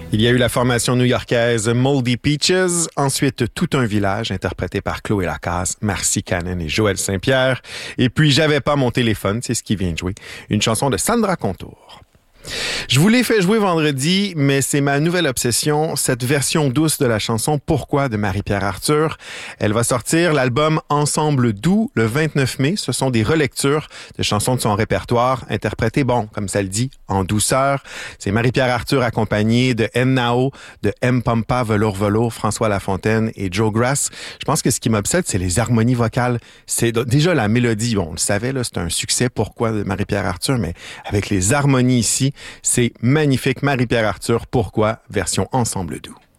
Il y a eu la formation new-yorkaise Moldy Peaches, ensuite Tout un village, interprété par Chloé Lacasse, Marcy Cannon et Joël Saint-Pierre. Et puis J'avais pas mon téléphone, c'est ce qui vient de jouer, une chanson de Sandra Contour. Je vous l'ai fait jouer vendredi, mais c'est ma nouvelle obsession, cette version douce de la chanson Pourquoi de Marie-Pierre Arthur. Elle va sortir l'album Ensemble doux le 29 mai. Ce sont des relectures de chansons de son répertoire, interprétées, bon, comme ça le dit, en douceur. C'est Marie-Pierre Arthur accompagnée de M. Nao, de M. Pampa, Velours Velours, François Lafontaine et Joe Grass. Je pense que ce qui m'obsède, c'est les harmonies vocales. C'est déjà la mélodie, bon, on le savait, là, c'est un succès Pourquoi de Marie-Pierre Arthur, mais avec les harmonies ici, c'est magnifique. Marie-Pierre Arthur, Pourquoi, version Ensemble doux.